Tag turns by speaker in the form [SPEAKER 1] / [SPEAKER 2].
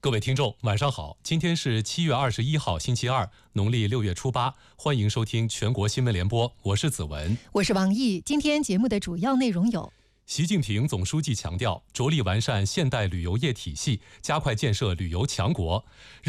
[SPEAKER 1] 各位听众，晚上好！今天是7月21号，星期二，农历6月初8，欢迎收听全国新闻联播，我是子文，
[SPEAKER 2] 我是王毅。今天节目的主要内容有：
[SPEAKER 1] 习近平总书记强调，着力完善现代旅游业体系，加快建设旅游强国。